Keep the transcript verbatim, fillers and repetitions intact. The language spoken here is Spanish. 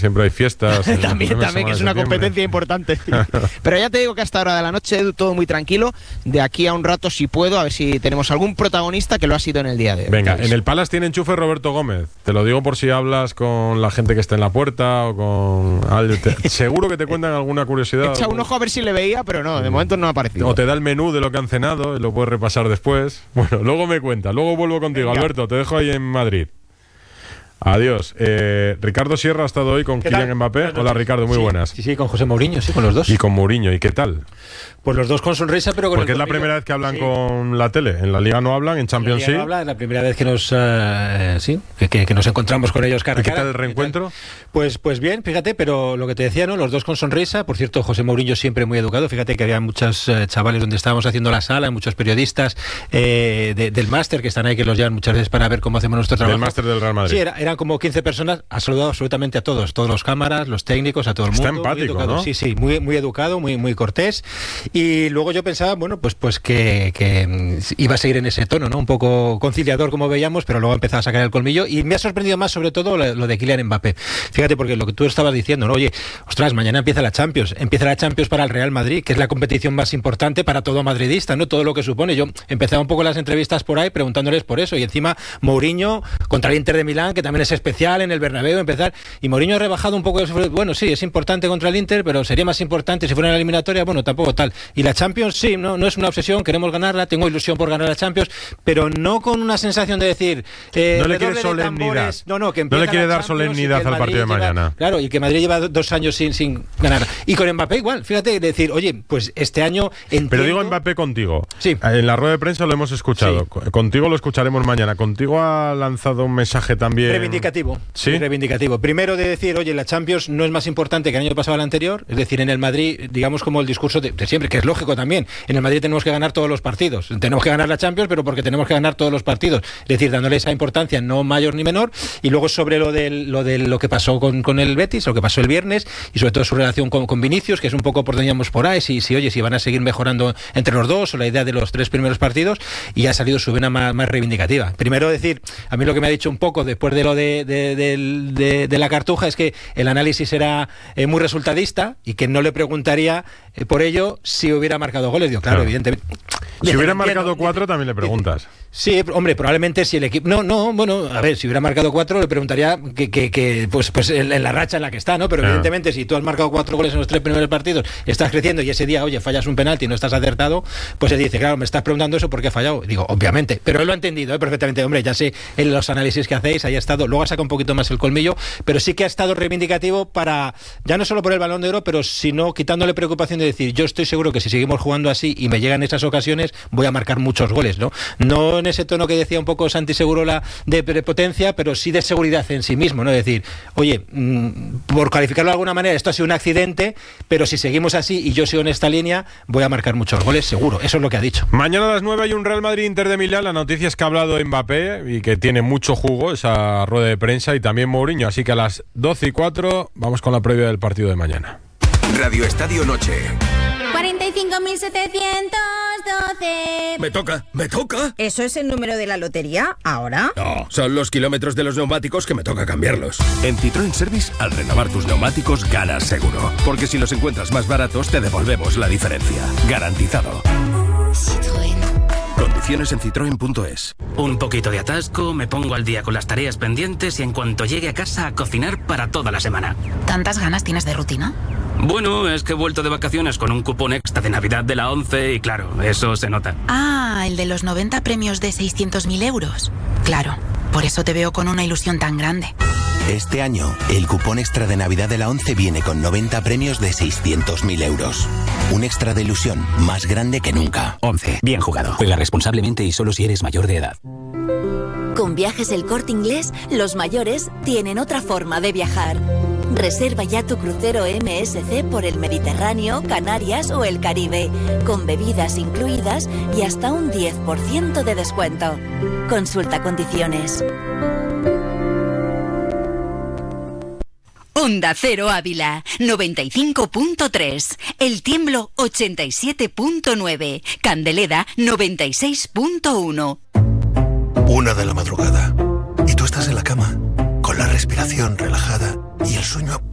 siempre hay fiestas. también, también, que es una competencia importante. Pero ya te digo que hasta ahora de la noche, Edu, todo muy tranquilo. De aquí a un rato, si puedo, a ver si tenemos algún protagonista que lo ha sido en el día de hoy. Venga, en el Palace tiene enchufe Roberto Gómez. Te lo digo por si hablas con la gente que está en la puerta o con... Te, seguro que te cuentan alguna curiosidad. Echa un ojo a ver si le veía, pero no, de momento no ha aparecido. O te da el menú de lo que han cenado y lo puedes repasar después. Bueno, luego me cuenta. Luego vuelvo contigo, Venga. Alberto. Te dejo ahí en Madrid. Adiós. Eh, Ricardo Sierra ha estado hoy con Kylian Mbappé. Hola, Ricardo, muy sí, buenas. Sí, sí, con José Mourinho, sí, con los dos. Y con Mourinho, ¿y qué tal? Pues los dos con sonrisa, pero con Porque el es la colmillo. primera vez que hablan sí. con la tele. En la Liga no hablan, en Champions sí. No habla, es la primera vez que nos uh, sí, que, que, que nos encontramos con ellos cara a cara. ¿Y qué tal el reencuentro? Pues, pues bien, fíjate, pero lo que te decía, ¿no? Los dos con sonrisa. Por cierto, José Mourinho siempre muy educado. Fíjate que había muchos uh, chavales donde estábamos haciendo la sala, muchos periodistas eh, de, del máster que están ahí, que los llevan muchas veces para ver cómo hacemos nuestro trabajo. Del máster del Real Madrid. Sí, era, eran como quince personas. Ha saludado absolutamente a todos, todos los cámaras, los técnicos, a todo el mundo. Está empático, ¿no? Sí, sí, muy, muy educado, muy, muy cortés. Y luego yo pensaba, bueno, pues, pues que, que iba a seguir en ese tono, ¿no? Un poco conciliador, como veíamos, pero luego empezaba a sacar el colmillo. Y me ha sorprendido más, sobre todo, lo, lo de Kylian Mbappé. Fíjate, porque lo que tú estabas diciendo, ¿no? Oye, ostras, mañana empieza la Champions. Empieza la Champions para el Real Madrid, que es la competición más importante para todo madridista, ¿no? Todo lo que supone. Yo empezaba un poco las entrevistas por ahí preguntándoles por eso. Y encima, Mourinho contra el Inter de Milán, que también es especial en el Bernabéu, empezar. Y Mourinho ha rebajado un poco. Bueno, sí, es importante contra el Inter, pero sería más importante si fuera en la eliminatoria. Bueno, tampoco tal. Y la Champions, sí, no, no es una obsesión, queremos ganarla, tengo ilusión por ganar la Champions, pero no con una sensación de decir eh, no le quiere solemnidad, no, no, que no le quiere dar solemnidad al partido de mañana. Lleva, claro, y que Madrid lleva dos años sin, sin ganar. Y con Mbappé igual, fíjate, decir, oye, pues este año entiendo... Pero digo Mbappé contigo. Sí. En la rueda de prensa lo hemos escuchado. Sí. Contigo lo escucharemos mañana. Contigo ha lanzado un mensaje también... Reivindicativo. Sí. Sí, reivindicativo. Primero de decir, oye, la Champions no es más importante que el año pasado al anterior, es decir, en el Madrid, digamos como el discurso de, de siempre, que es lógico también, en el Madrid tenemos que ganar todos los partidos, tenemos que ganar la Champions, pero porque tenemos que ganar todos los partidos, es decir, dándole esa importancia no mayor ni menor. Y luego sobre lo de lo, de lo que pasó con, con el Betis, lo que pasó el viernes, y sobre todo su relación con, con Vinicius, que es un poco por donde íbamos por ahí, si, si oye, si van a seguir mejorando entre los dos, o la idea de los tres primeros partidos, y ha salido su vena más, más reivindicativa. Primero decir, a mí lo que me ha dicho un poco después de lo de, de, de, de, de la Cartuja es que el análisis era eh, muy resultadista y que no le preguntaría eh, por ello si hubiera marcado goles. Digo, claro, claro. evidentemente. Si hubiera marcado cuatro, también le preguntas. Sí, hombre, probablemente si el equipo... No, no, bueno, a ver, si hubiera marcado cuatro, le preguntaría que, que, que pues, pues en, en la racha en la que está, ¿no? Pero claro, evidentemente, si tú has marcado cuatro goles en los tres primeros partidos, estás creciendo y ese día, oye, fallas un penalti y no estás acertado, pues se dice, claro, me estás preguntando eso porque he fallado. Y digo, obviamente, pero él lo ha entendido, ¿eh? Perfectamente, hombre, ya sé en los análisis que hacéis, ahí ha estado, luego ha sacado un poquito más el colmillo, pero sí que ha estado reivindicativo para, ya no solo por el Balón de Oro, pero sino quitándole preocupación de decir, yo estoy seguro que si seguimos jugando así y me llegan esas ocasiones, voy a marcar muchos goles, ¿no? No en ese tono que decía un poco Santi Segurola de prepotencia, pero sí de seguridad en sí mismo, ¿no? Es decir, oye, mmm, por calificarlo de alguna manera, esto ha sido un accidente, pero si seguimos así y yo sigo en esta línea, voy a marcar muchos goles, seguro. Eso es lo que ha dicho. Mañana a las nueve hay un Real Madrid-Inter de Milán. La noticia es que ha hablado Mbappé y que tiene mucho jugo esa rueda de prensa, y también Mourinho. Así que a las doce y cuatro vamos con la previa del partido de mañana. Radio Estadio Noche. cuarenta y cinco mil setecientos doce. Me toca, me toca. ¿Eso es el número de la lotería ahora? No, son los kilómetros de los neumáticos que me toca cambiarlos. En Citroën Service, al renovar tus neumáticos, ganas seguro. Porque si los encuentras más baratos, te devolvemos la diferencia. Garantizado. Citroën. Condiciones en citroen punto es. Un poquito de atasco, me pongo al día con las tareas pendientes y en cuanto llegue a casa a cocinar para toda la semana. ¿Tantas ganas tienes de rutina? Bueno, es que he vuelto de vacaciones con un cupón extra de Navidad de la ONCE y claro, eso se nota. Ah, el de los noventa premios de seiscientos mil euros. Claro, por eso te veo con una ilusión tan grande. Este año, el cupón extra de Navidad de la ONCE viene con noventa premios de seiscientos mil euros. Un extra de ilusión más grande que nunca. ONCE, bien jugado. Juega responsablemente y solo si eres mayor de edad. Con Viajes El Corte Inglés, los mayores tienen otra forma de viajar. Reserva ya tu crucero M S C por el Mediterráneo, Canarias o el Caribe, con bebidas incluidas y hasta un diez por ciento de descuento. Consulta condiciones. Onda Cero Ávila, noventa y cinco punto tres. El Tiemblo, ochenta y siete punto nueve. Candeleda, noventa y seis punto uno. Una de la madrugada. Y tú estás en la cama, con la respiración relajada y el sueño a